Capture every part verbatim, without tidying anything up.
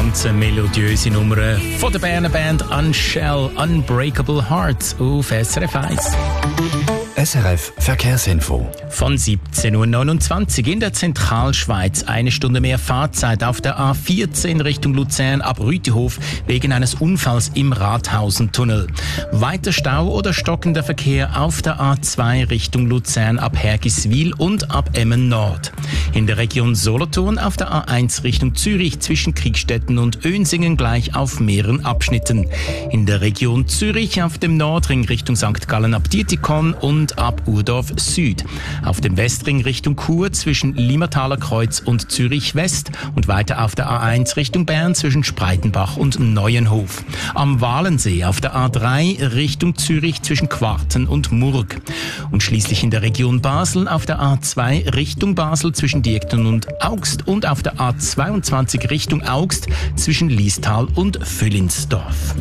Ganz eine melodiöse Nummer von der Berner Band Unshell, Unbreakable Hearts auf S R F eins. S R F Verkehrsinfo. Von siebzehn Uhr neunundzwanzig in der Zentralschweiz. Eine Stunde mehr Fahrzeit auf der A vierzehn Richtung Luzern ab Rütihof wegen eines Unfalls im Rathausentunnel. Weiter Stau oder stockender Verkehr auf der A zwei Richtung Luzern ab Hergiswil und ab Emmen Nord. In der Region Solothurn auf der A eins Richtung Zürich zwischen Kriegstetten und Önsingen gleich auf mehreren Abschnitten. In der Region Zürich auf dem Nordring Richtung Sankt Gallen ab Dietikon und ab Urdorf Süd. Auf dem Westring Richtung Chur zwischen Limmertaler Kreuz und Zürich West und weiter auf der A eins Richtung Bern zwischen Spreitenbach und Neuenhof. Am Walensee auf der A drei Richtung Zürich zwischen Quarten und Murg. Und schließlich in der Region Basel auf der A zwei Richtung Basel zwischen Diekten und Augst und auf der A zweiundzwanzig Richtung Augst zwischen Liestal und Füllinsdorf.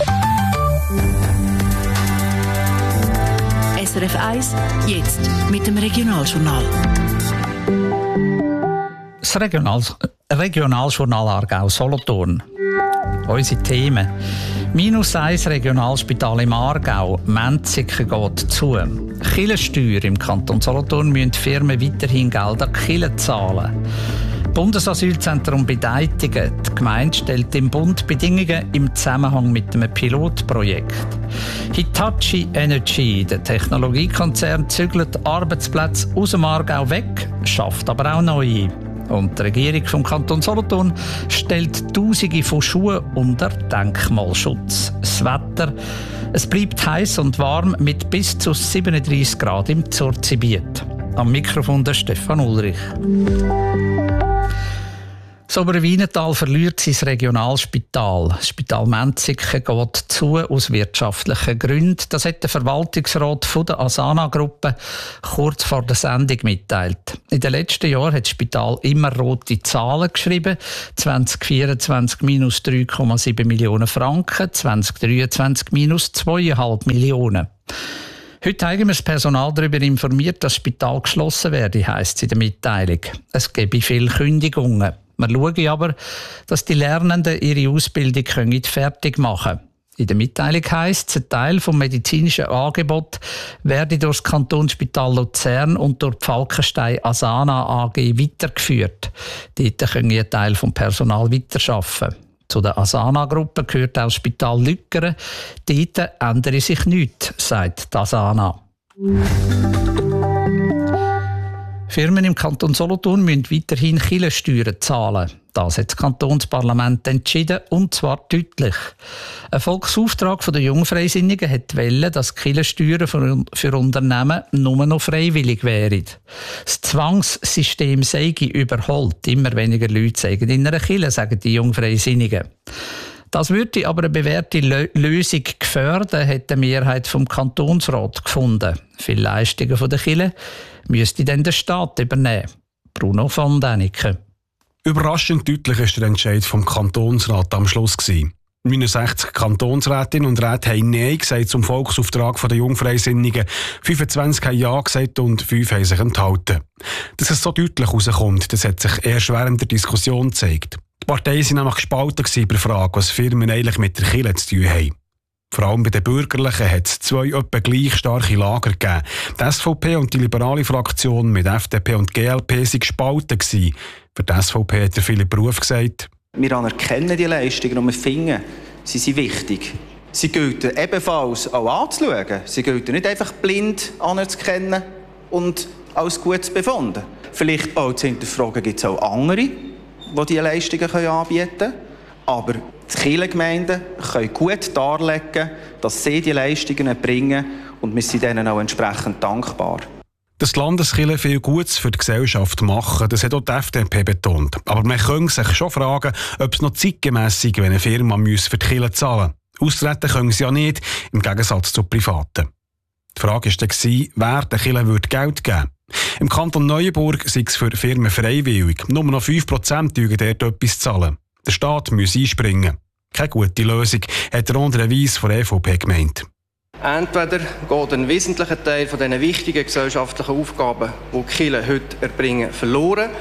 S R F eins, jetzt mit dem Regionaljournal. Das Regional Regionaljournal Aargau Solothurn. Unsere Themen. Minus eins Regionalspital im Aargau. Menziken geht zu. Kirchensteuer im Kanton Solothurn müssen Firmen weiterhin Geld an die Kirche zahlen. Bundesasylzentrum Bedeitigen. Die Gemeinde stellt dem Bund Bedingungen im Zusammenhang mit einem Pilotprojekt. Hitachi Energy, der Technologiekonzern, zügelt Arbeitsplätze aus dem Aargau weg, schafft aber auch neue. Und die Regierung vom Kanton Solothurn stellt Tausende von Schuhen unter Denkmalschutz. Das Wetter, es bleibt heiß und warm mit bis zu siebenunddreissig Grad im Zurzibiet. Am Mikrofon der Stefan Ulrich. Das Oberwienetal verliert sein Regionalspital. Das Spital Menziken geht zu aus wirtschaftlichen Gründen. Das hat der Verwaltungsrat von der Asana-Gruppe kurz vor der Sendung mitteilt. In den letzten Jahren hat das Spital immer rote Zahlen geschrieben. zwanzig vierundzwanzig minus drei Komma sieben Millionen Franken, zwanzig dreiundzwanzig minus zwei Komma fünf Millionen. Heute haben wir das Personal darüber informiert, dass das Spital geschlossen werde, heisst es in der Mitteilung. Es gebe viele Kündigungen. Wir schauen aber, dass die Lernenden ihre Ausbildung fertig machen können. In der Mitteilung heisst es, ein Teil des medizinischen Angebots werde durch das Kantonsspital Luzern und durch die Falkenstein Asana A G weitergeführt. Dort können ein Teil des Personals weiterarbeiten. Zu der Asana-Gruppe gehört auch das Spital Lückeren. Dort ändere sich nichts, sagt die Asana. Firmen im Kanton Solothurn müssen weiterhin Kirchensteuern zahlen. Das hat das Kantonsparlament entschieden, und zwar deutlich. Ein Volksauftrag der Jungfreisinnigen hat wollen, dass Kirchensteuern für Unternehmen nur noch freiwillig wären. Das Zwangssystem sei überholt. Immer weniger Leute sagen in einer Kirche, sagen die Jungfreisinnigen. Das würde aber eine bewährte Lösung gefährden, hat die Mehrheit vom Kantonsrat gefunden. Viele Leistungen der Kirche müsste dann der Staat übernehmen. Bruno von Däniken. Überraschend deutlich war der Entscheid vom Kantonsrat am Schluss. neunundsechzig Kantonsrätinnen und Räte haben Nein gesagt zum Volksauftrag der Jungfreisinnigen, fünfundzwanzig haben Ja gesagt und fünf haben sich enthalten. Dass es so deutlich herauskommt, das hat sich erst während der Diskussion gezeigt. Die Parteien waren nämlich gespalten bei der Frage, was Firmen eigentlich mit der Kirche zu tun haben. Vor allem bei den Bürgerlichen hat es zwei etwa gleich starke Lager gegeben. Die S V P und die liberale Fraktion mit F D P und G L P waren gespalten. Für die S V P hat Philipp Ruf gesagt: Wir anerkennen die Leistungen und wir finden, sie sind wichtig. Sie gelten ebenfalls auch anzuschauen. Sie gelten nicht einfach blind anzukennen und als gut zu befinden. Vielleicht auch zu hinterfragen, gibt es auch andere, die diese Leistungen anbieten können. Aber die Kirchengemeinden können gut darlegen, dass sie diese Leistungen bringen, und wir sind ihnen auch entsprechend dankbar. Dass die Landeskirchen viel Gutes für die Gesellschaft machen, das hat auch die F D P betont. Aber man könnte sich schon fragen, ob es noch zeitgemäss ist, wenn eine Firma für die Kirche zahlen muss. Austreten können sie ja nicht, im Gegensatz zu Privaten. Die Frage war dann, wer der Kirche Geld geben würde. Im Kanton Neuenburg sei es für Firmen freiwillig. Nur noch fünf Prozent dürfen dort etwas zahlen. Der Staat muss einspringen. Keine gute Lösung, hat Rondre Weiss von der E V P gemeint. Entweder geht ein wesentlicher Teil von diesen wichtigen gesellschaftlichen Aufgaben, die die Kirche heute erbringen, verloren,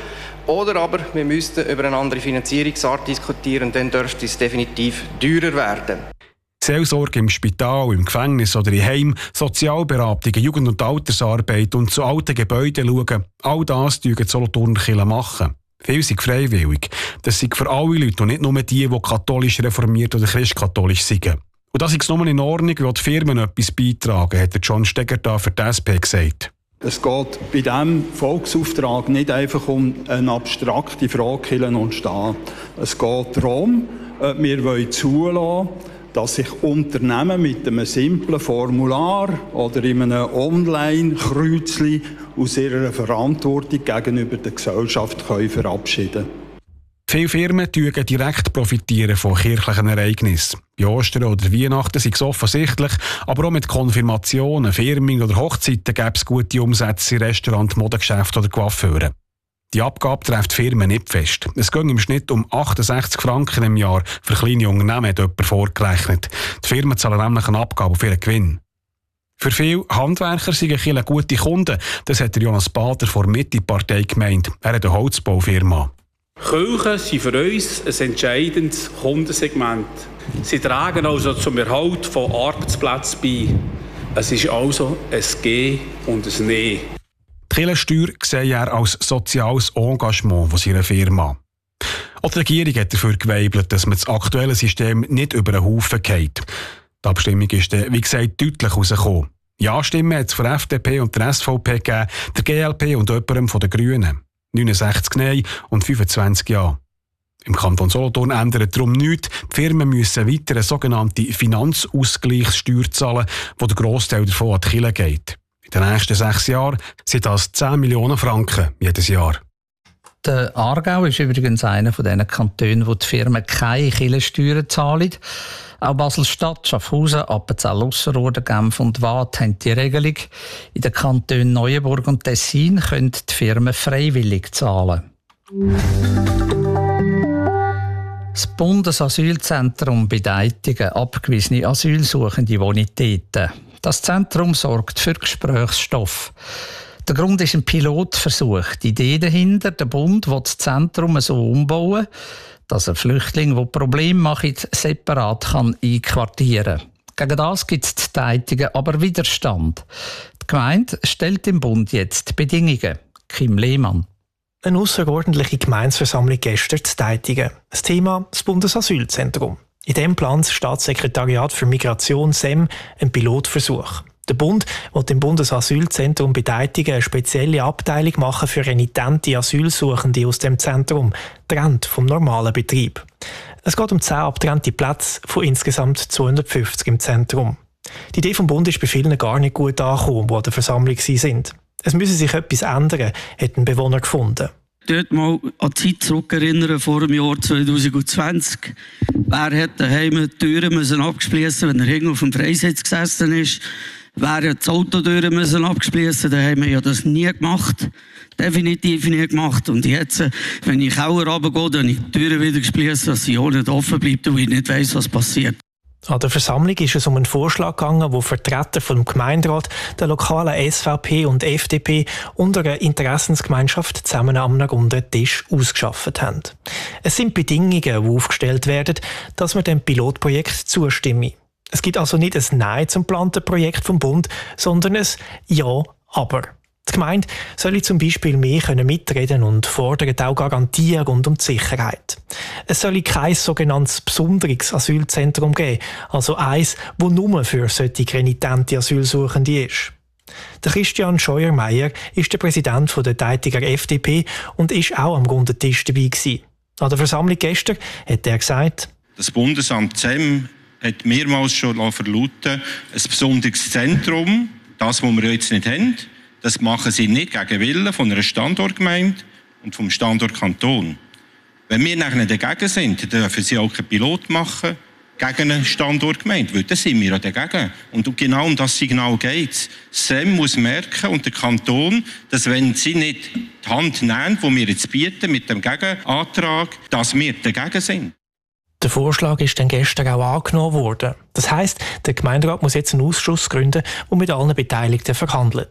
Oder aber wir müssten über eine andere Finanzierungsart diskutieren und dann dürfte es definitiv teurer werden. Seelsorge im Spital, im Gefängnis oder im Heim, Sozialberatung, Jugend- und Altersarbeit und zu alten Gebäuden schauen, all das machen die Solothurner machen. Viel sind freiwillig. Das sind für alle Leute und nicht nur die, die katholisch reformiert oder christkatholisch sind. Und das ist nur in Ordnung, weil die Firmen etwas beitragen, hat John Steger da für die S P gesagt. Es geht bei diesem Volksauftrag nicht einfach um eine abstrakte Frage Kirche und Staat. Es geht darum, ob wir zulassen wollen, dass sich Unternehmen mit einem simplen Formular oder in einem Online-Kreuzchen aus ihrer Verantwortung gegenüber der Gesellschaft können verabschieden können. Viele Firmen profitieren direkt von kirchlichen Ereignissen. Bei Ostern oder Weihnachten ist es offensichtlich, aber auch mit Konfirmationen, Firmungen oder Hochzeiten gäbe es gute Umsätze in Restaurants, Modegeschäften oder Coiffeuren. Die Abgabe trifft Firmen nicht fest. Es ging im Schnitt um achtundsechzig Franken im Jahr für kleine Unternehmen, hat jemand vorgerechnet. Die Firmen zahlen nämlich eine Abgabe auf ihren Gewinn. Für viele Handwerker sind viele gute Kunden. Das hat Jonas Bader vor Mitte-Partei gemeint. Er hat eine Holzbaufirma. Kirchen sind für uns ein entscheidendes Kundensegment. Sie tragen also zum Erhalt von Arbeitsplätzen bei. Es ist also ein Gehen und ein Nehmen. Die Kirchensteuer sehe er als soziales Engagement von seiner Firma. Auch die Regierung hat dafür geweibelt, dass man das aktuelle System nicht über den Haufen geht. Die Abstimmung ist, wie gesagt, deutlich herausgekommen. Ja-Stimmen hat es für F D P und der S V P gegeben, der G L P und jemandem von den Grünen. neunundsechzig Nein und fünfundzwanzig Ja. Im Kanton Solothurn ändert darum nichts. Die Firmen müssen weiter eine sogenannte Finanzausgleichssteuer zahlen, wo der Grossteil davon an die Kirche geht. In den nächsten sechs Jahren sind das zehn Millionen Franken jedes Jahr. Der Aargau ist übrigens einer von diesen Kantonen, wo die Firmen keine Kirchensteuern zahlen. Auch Basel-Stadt, Schaffhausen, Appenzell Ausserrhoden, Genf und Waadt haben die Regelung. In den Kantonen Neuenburg und Tessin können die Firmen freiwillig zahlen. Das Bundesasylzentrum bei Deitigen, abgewiesene Asylsuchende wohnen dort. Das Zentrum sorgt für Gesprächsstoff. Der Grund ist ein Pilotversuch. Die Idee dahinter, der Bund will das Zentrum so umbauen, dass ein Flüchtling, der Probleme macht, separat kann einquartieren kann. Gegen das gibt es die Deitigen aber Widerstand. Die Gemeinde stellt dem Bund jetzt Bedingungen. Kim Lehmann. Eine ausserordentliche Gemeindeversammlung gestern zu Deitigen. Das Thema das Bundesasylzentrum. In diesem plant das Staatssekretariat für Migration S E M einen Pilotversuch. Der Bund will im Bundesasylzentrum bei Deitigen eine spezielle Abteilung machen für renitente Asylsuchende aus dem Zentrum, getrennt vom normalen Betrieb. Es geht um zehn abgetrennte Plätze von insgesamt zweihundertfünfzig im Zentrum. Die Idee vom Bund ist bei vielen gar nicht gut angekommen, die an der Versammlung sind. Es müsse sich etwas ändern, hat ein Bewohner gefunden. Dort mal an die Zeit zurückerinnern vor dem Jahr zwanzig zwanzig. Wer hat daheim die Türen müssen abgeschliessen, wenn er hinten auf dem Freisitz gesessen ist? Wer hat das Auto Türen müssen abgeschliessen? Da haben wir ja das nie gemacht. Definitiv nie gemacht. Und jetzt, wenn ich in den Keller runtergehe, dann ich die Türen wieder geschlossen, dass sie auch nicht offen bleibt und ich nicht weiss, was passiert. An der Versammlung ist es um einen Vorschlag gegangen, wo Vertreter vom Gemeinderat, der lokalen S V P und F D P und einer Interessensgemeinschaft zusammen am runden Tisch ausgeschafft haben. Es sind Bedingungen, die aufgestellt werden, dass man dem Pilotprojekt zustimme. Es gibt also nicht ein Nein zum geplanten Projekt vom Bund, sondern ein Ja, aber. Die Gemeinde soll zum Beispiel mehr mitreden und fordert auch Garantien rund um die Sicherheit. Es soll kein sogenanntes besonderes Asylzentrum geben, also eins, das nur für solche renitente Asylsuchende ist. Der Christian Scheuermeier ist der Präsident der Deitiger F D P und ist auch am runden Tisch dabei gewesen. An der Versammlung gestern hat er gesagt: Das Bundesamt S E M hat mehrmals schon verlauten, ein besonderes Zentrum, das, was wir jetzt nicht haben. Das machen sie nicht gegen Willen von einer Standortgemeinde und vom Standortkanton. Wenn wir nachher dagegen sind, dann dürfen sie auch keinen Pilot machen gegen eine Standortgemeinde, weil dann sind wir auch dagegen. Und genau um das Signal geht es. Das S E M muss merken und der Kanton, dass wenn sie nicht die Hand nehmen, die wir jetzt bieten mit dem Gegenantrag, dass wir dagegen sind. Der Vorschlag ist dann gestern auch angenommen worden. Das heisst, der Gemeinderat muss jetzt einen Ausschuss gründen, der mit allen Beteiligten verhandelt.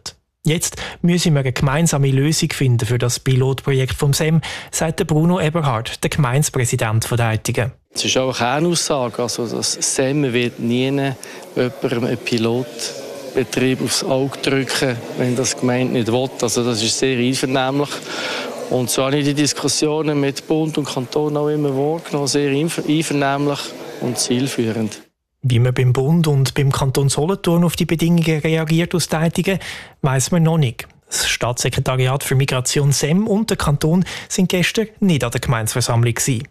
Jetzt müssen wir eine gemeinsame Lösung finden für das Pilotprojekt vom S E M, sagt Bruno Eberhard, der Gemeindepräsident von Deitigen. Es ist auch eine Kernaussage, also das S E M wird nie jemandem einen Pilotbetrieb aufs Auge drücken, wenn das die Gemeinde nicht will. Also das ist sehr einvernehmlich. Und so habe ich die Diskussionen mit Bund und Kanton auch immer wahrgenommen, sehr einvernehmlich und zielführend. Wie man beim Bund und beim Kanton Solothurn auf die Bedingungen reagiert aus Deitigen, weiss man noch nicht. Das Staatssekretariat für Migration S E M und der Kanton sind gestern nicht an der Gemeindeversammlung gewesen.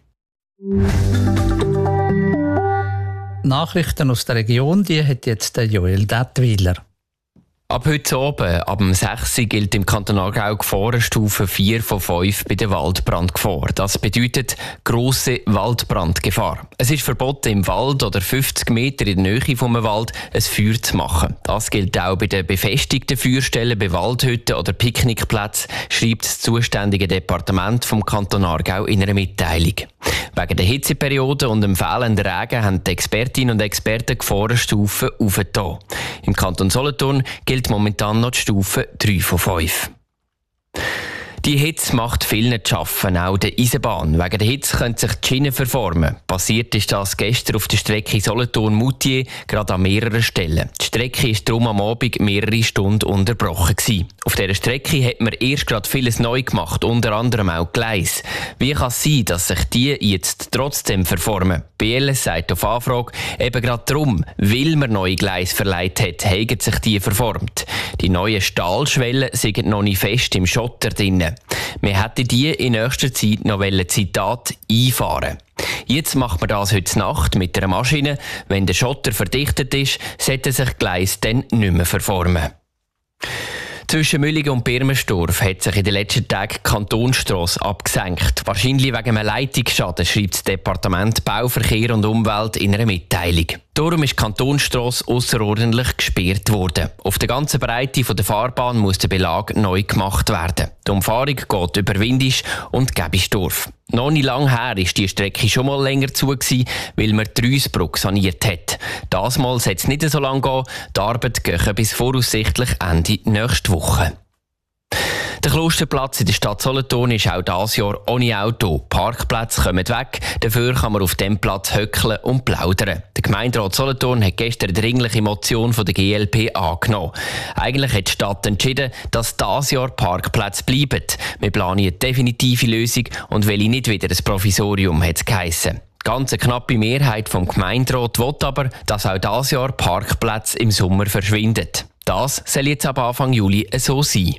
Nachrichten aus der Region, die hat jetzt der Joel Dettwiler. Ab heute oben, ab dem sechs Uhr, gilt im Kanton Aargau Gefahrenstufe vier von fünf bei der Waldbrandgefahr. Das bedeutet grosse Waldbrandgefahr. Es ist verboten, im Wald oder fünfzig Meter in der Nähe vom Wald ein Feuer zu machen. Das gilt auch bei den befestigten Feuerstellen, bei Waldhütten oder Picknickplätzen, schreibt das zuständige Departement vom Kanton Aargau in einer Mitteilung. Wegen der Hitzeperiode und dem fehlenden Regen haben die Expertinnen und Experten die Gefahrenstufen aufgetan. Im Kanton Solothurn gilt momentan noch die Stufe drei von fünf. Die Hitze macht vielen zu schaffen, auch der Eisenbahn. Wegen der Hitze können sich die Schienen verformen. Passiert ist das gestern auf der Strecke Solothurn-Moutier, gerade an mehreren Stellen. Die Strecke war darum am Abend mehrere Stunden unterbrochen gewesen. Auf dieser Strecke hat man erst gerade vieles neu gemacht, unter anderem auch Gleise. Wie kann es sein, dass sich die jetzt trotzdem verformen? B L S sagt auf Anfrage, eben gerade darum, weil man neue Gleise verleiht hat, haben sich die verformt. Die neuen Stahlschwellen sind noch nicht fest im Schotter drin. Wir hätten die in nächster Zeit noch wollen, Zitat, einfahren. Jetzt macht man das heute Nacht mit einer Maschine. Wenn der Schotter verdichtet ist, sollten sich die Gleise dann nicht mehr verformen. Zwischen Müllingen und Birmenstorf hat sich in den letzten Tagen die Kantonsstrasse abgesenkt. Wahrscheinlich wegen einem Leitungsschaden, schreibt das Departement Bauverkehr und Umwelt in einer Mitteilung. Darum ist die Kantonsstrasse ausserordentlich gesperrt worden. Auf der ganzen Breite der Fahrbahn muss der Belag neu gemacht werden. Die Umfahrung geht über Windisch und Gebisdorf. Noch nicht lange her war die Strecke schon mal länger zu, weil man die Rüssbrücke saniert hat. Das Mal soll es nicht so lange gehen. Die Arbeit geht bis voraussichtlich Ende nächste Woche. Der Klosterplatz in der Stadt Solothurn ist auch dieses Jahr ohne Auto. Parkplätze kommen weg, dafür kann man auf dem Platz höckeln und plaudern. Der Gemeinderat Solothurn hat gestern eine dringliche Motion von der G L P angenommen. Eigentlich hat die Stadt entschieden, dass dieses Jahr Parkplätze bleiben. Wir planen eine definitive Lösung und wollen nicht wieder ein Provisorium, hat es geheissen. Die ganz knappe Mehrheit vom Gemeinderat will aber, dass auch dieses Jahr Parkplätze im Sommer verschwinden. Das soll jetzt ab Anfang Juli so sein.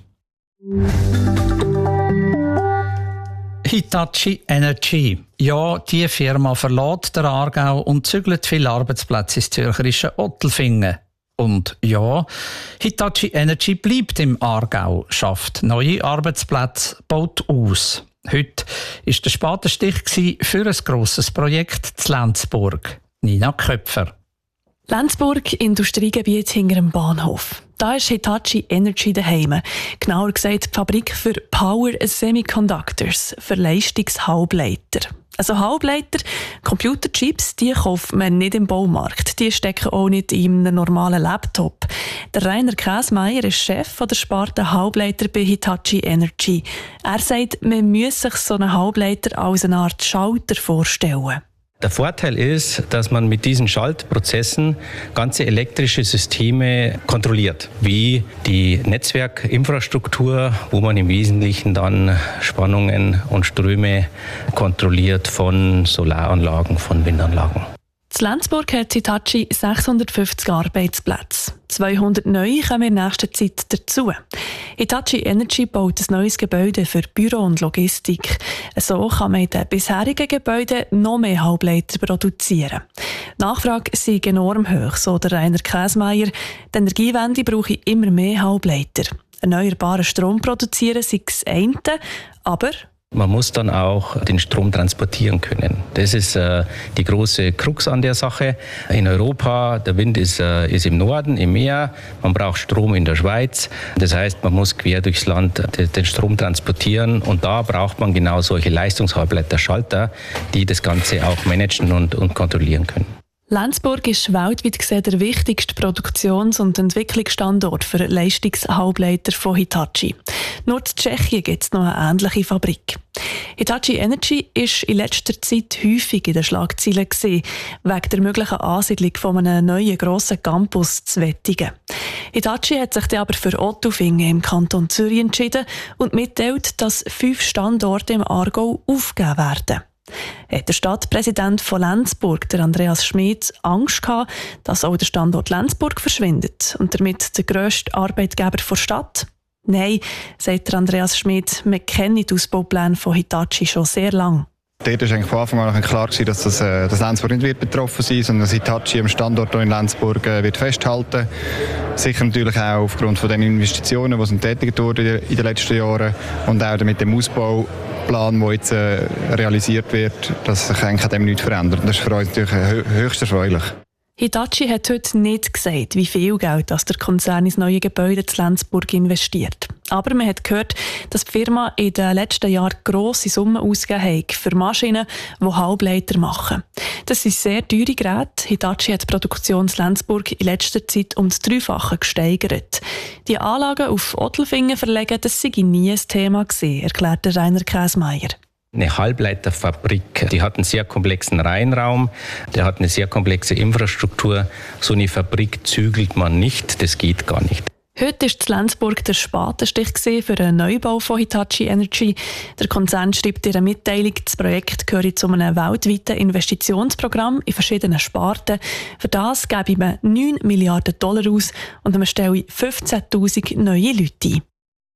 Hitachi Energy. Ja, die Firma verlässt den Aargau und zügelt viele Arbeitsplätze ins zürcherische Ottelfingen. Und ja, Hitachi Energy bleibt im Aargau, schafft neue Arbeitsplätze, baut aus. Heute war der Spatenstich für ein grosses Projekt in Lenzburg. Nina Köpfer. Lenzburg, Industriegebiet hinter dem Bahnhof. Da ist Hitachi Energy daheim. Genauer gesagt die Fabrik für Power Semiconductors, für Leistungshalbleiter. Also Halbleiter, Computerchips, die kauft man nicht im Baumarkt. Die stecken auch nicht in einem normalen Laptop. Der Rainer Käsmeier ist Chef der Sparte Halbleiter bei Hitachi Energy. Er sagt, man muss sich so einen Halbleiter als eine Art Schalter vorstellen. Der Vorteil ist, dass man mit diesen Schaltprozessen ganze elektrische Systeme kontrolliert, wie die Netzwerkinfrastruktur, wo man im Wesentlichen dann Spannungen und Ströme kontrolliert von Solaranlagen, von Windanlagen. In Lenzburg hat Hitachi sechshundertfünfzig Arbeitsplätze. zweihundert neue kommen in nächster Zeit dazu. Hitachi Energy baut ein neues Gebäude für Büro und Logistik. So kann man in den bisherigen Gebäuden noch mehr Halbleiter produzieren. Die Nachfrage sei enorm hoch, so der Rainer Käsmeier. Die Energiewende brauche immer mehr Halbleiter. Erneuerbaren Strom produzieren sei das eine, aber man muss dann auch den Strom transportieren können. Das ist äh, die große Krux an der Sache. In Europa, der Wind ist, äh, ist im Norden, im Meer. Man braucht Strom in der Schweiz. Das heißt, man muss quer durchs Land den Strom transportieren. Und da braucht man genau solche Leistungshalbleiterschalter, die das Ganze auch managen und, und kontrollieren können. Lenzburg ist weltweit gesehen der wichtigste Produktions- und Entwicklungsstandort für Leistungshalbleiter von Hitachi. Nur in Tschechien gibt es noch eine ähnliche Fabrik. Hitachi Energy ist in letzter Zeit häufig in den Schlagzeilen gewesen, wegen der möglichen Ansiedlung von einem neuen grossen Campus zu Wettingen. Hitachi hat sich dann aber für Ottofingen im Kanton Zürich entschieden und mitteilt, dass fünf Standorte im Aargau aufgegeben werden. Hat der Stadtpräsident von Lenzburg, der Andreas Schmid, Angst gehabt, dass auch der Standort Lenzburg verschwindet und damit der grösste Arbeitgeber der Stadt? Nein, sagt der Andreas Schmid, man kenne die Ausbaupläne von Hitachi schon sehr lange. Dort war eigentlich von Anfang an klar, dass, das, äh, dass Lenzburg nicht wird betroffen sein wird, sondern dass Hitachi am Standort in Lenzburg äh, wird festhalten. Sicher natürlich auch aufgrund von den Investitionen, die getätigt wurden in den letzten Jahren und auch mit dem Ausbauplan, der jetzt äh, realisiert wird, dass sich eigentlich an dem nichts verändert. Das ist für uns natürlich höchst erfreulich. Hitachi hat heute nicht gesagt, wie viel Geld das der Konzern ins neue Gebäude zu Lenzburg investiert. Aber man hat gehört, dass die Firma in den letzten Jahren grosse Summen ausgegeben hat für Maschinen, die Halbleiter machen. Das sind sehr teure Geräte. Hitachi hat die Produktion in Lenzburg in letzter Zeit um das Dreifache gesteigert. Die Anlagen auf Ottolfingen verlegen, das sei nie ein Thema gewesen, erklärte Rainer Käsmeier. Eine Halbleiterfabrik, die hat einen sehr komplexen Reihenraum, der hat eine sehr komplexe Infrastruktur. So eine Fabrik zügelt man nicht, das geht gar nicht. Heute war in Lenzburg der Spatenstich für einen Neubau von Hitachi Energy. Der Konzern schreibt in einer Mitteilung, das Projekt gehöre zu einem weltweiten Investitionsprogramm in verschiedenen Sparten. Für das gebe man neun Milliarden Dollar aus und man stelle fünfzehntausend neue Leute ein.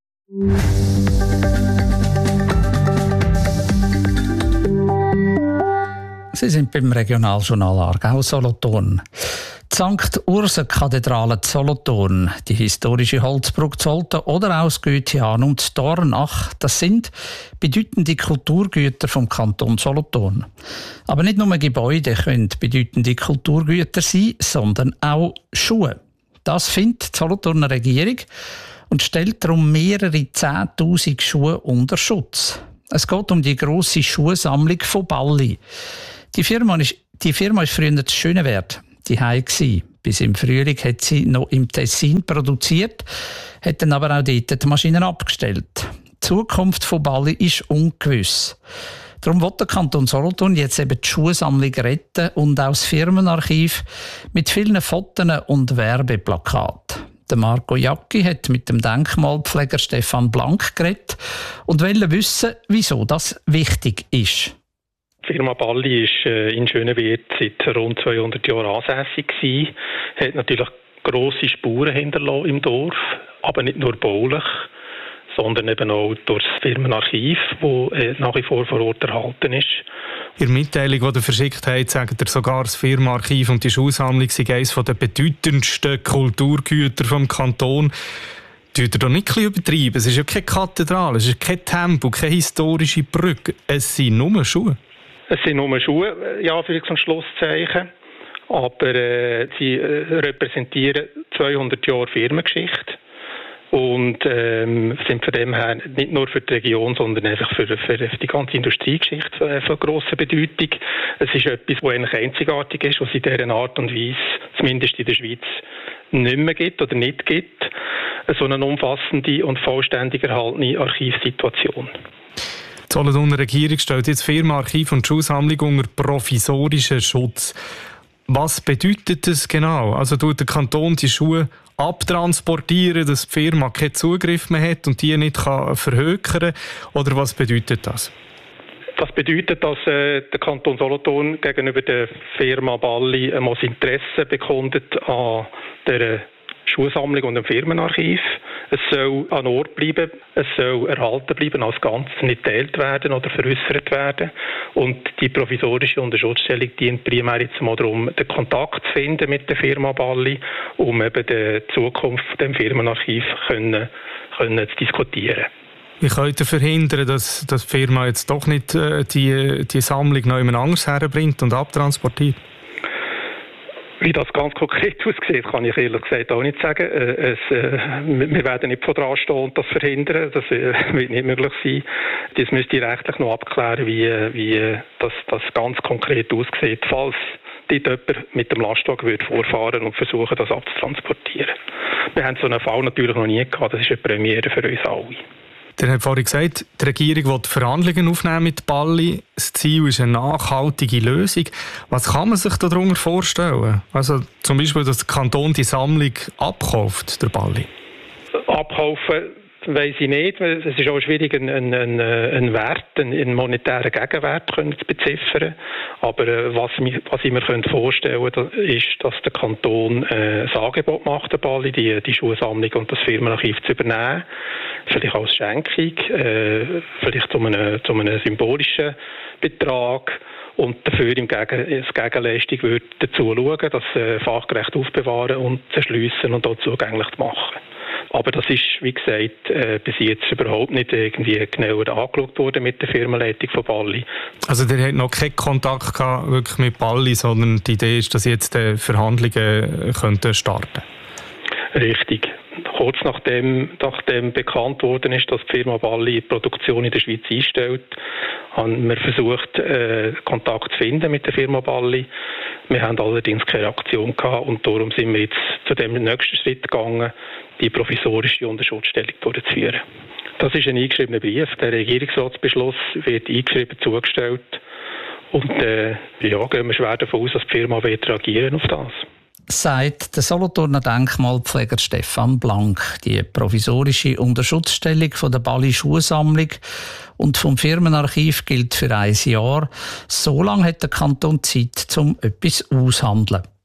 Sie sind beim Regionaljournal Aargau-Solothurn. Die Sankt Ursen-Kathedrale Solothurn, die historische Holzbrücke Zolten oder auch das Goetheanum und Dornach, das sind bedeutende Kulturgüter vom Kanton Solothurn. Aber nicht nur Gebäude können bedeutende Kulturgüter sein, sondern auch Schuhe. Das findet die Solothurner Regierung und stellt darum mehrere zehntausend Schuhe unter Schutz. Es geht um die grosse Schuhsammlung von Balli. Die Firma ist, die Firma ist früher das Schönewert, die Hause gsi. Bis im Frühling hat sie noch im Tessin produziert, hat dann aber auch dort die Maschinen abgestellt. Die Zukunft von Balli ist ungewiss. Darum will der Kanton Solothurn jetzt eben die Schuhsammlung retten und auch das Firmenarchiv mit vielen Fotos und Werbeplakaten. Der Marco Jacki hat mit dem Denkmalpfleger Stefan Blank geredet und wollte wissen, wieso das wichtig ist. Die Firma Balli ist in Schönewert seit rund zweihundert Jahren ansässig gewesen, hat natürlich grosse Spuren hinterlassen im Dorf, aber nicht nur baulich, sondern eben auch durch das Firmenarchiv, das nach wie vor vor Ort erhalten ist. In der Mitteilung, die ihr verschickt habt, sagt ihr sogar, das Firmenarchiv und die Schuhsammlung sind eines der bedeutendsten Kulturgüter des Kantons. Tut ihr doch nicht ein bisschen übertreiben? Es ist ja keine Kathedrale, es ist kein Tempel, keine historische Brücke. Es sind nur Schuhe. Es sind nur Schuhe, ja, für und Schlusszeichen. Aber äh, sie äh, repräsentieren zweihundert Jahre Firmengeschichte. Und ähm, sind von dem her nicht nur für die Region, sondern einfach für, für die ganze Industriegeschichte von grosser Bedeutung. Es ist etwas, das eigentlich einzigartig ist, was es in dieser Art und Weise, zumindest in der Schweiz, nicht mehr gibt oder nicht gibt. So eine umfassende und vollständig erhaltene Archivsituation. Die Solothurner Regierung stellt jetzt Firmenarchiv und Schuhsammlung unter provisorischen Schutz. Was bedeutet das genau? Also tut der Kanton die Schuhe abtransportieren, dass die Firma keinen Zugriff mehr hat und die nicht kann verhökern? Oder was bedeutet das? Das bedeutet, dass äh, der Kanton Solothurn gegenüber der Firma Balli ein Interesse bekundet an der Schuhsammlung und dem Firmenarchiv. Es soll an Ort bleiben, es soll erhalten bleiben als Ganzes, nicht geteilt werden oder veräussert werden. Und die provisorische Unterschutzstellung dient primär jetzt mal darum, den Kontakt zu finden mit der Firma Balli, um eben die Zukunft des Firmenarchivs können, können zu diskutieren. Wie könnt ihr verhindern, dass, dass die Firma jetzt doch nicht äh, die, die Sammlung noch jemand anderes herbringt und abtransportiert? Wie das ganz konkret aussieht, kann ich ehrlich gesagt auch nicht sagen. Es, äh, wir werden nicht von dran stehen und das verhindern. Das äh, wird nicht möglich sein. Das müsste ich rechtlich noch abklären, wie, wie das, das ganz konkret aussieht, falls dort jemand mit dem Lastwagen würde vorfahren und versuchen, das abzutransportieren. Wir haben so einen Fall natürlich noch nie gehabt, das ist eine Premiere für uns alle. Der hat vorhin gesagt, die Regierung will Verhandlungen aufnehmen mit Balli. Das Ziel ist eine nachhaltige Lösung. Was kann man sich darunter vorstellen? Also zum Beispiel, dass der Kanton die Sammlung abkauft, der Balli. Abkaufen weiss ich nicht. Es ist auch schwierig, einen, einen, einen Wert, einen monetären Gegenwert zu beziffern. Aber was, was ich mir vorstellen könnte, ist, dass der Kanton äh, ein Angebot macht, der Balli, die, die Schulsammlung und das Firmenarchiv zu übernehmen. Vielleicht als Schenkung, äh, vielleicht zu einem, zu einem symbolischen Betrag. Und dafür im Gegen, als Gegenleistung würde dazu schauen, das äh, fachgerecht aufbewahren und zerschliessen und auch zugänglich machen. Aber das ist, wie gesagt, äh, bis jetzt überhaupt nicht irgendwie genauer angeschaut worden mit der Firmenleitung von Balli. Also der hat noch keinen Kontakt gehabt, wirklich mit Balli, sondern die Idee ist, dass jetzt äh, Verhandlungen könnten starten. Richtig. Kurz nachdem, nachdem bekannt worden ist, dass die Firma Balli Produktion in der Schweiz einstellt, haben wir versucht, äh, Kontakt zu finden mit der Firma Balli. Wir haben allerdings keine Reaktion gehabt und darum sind wir jetzt zu dem nächsten Schritt gegangen, die provisorische Unterschutzstellung durchzuführen. Das ist ein eingeschriebener Brief. Der Regierungsratsbeschluss wird eingeschrieben zugestellt und äh, ja, gehen wir schwer davon aus, dass die Firma wird reagieren auf das. Sagt der Solothurner Denkmalpfleger Stefan Blank. Die provisorische Unterschutzstellung von der Balli-Schuhsammlung und vom Firmenarchiv gilt für ein Jahr. So lange hat der Kanton Zeit, um etwas auszuhandeln.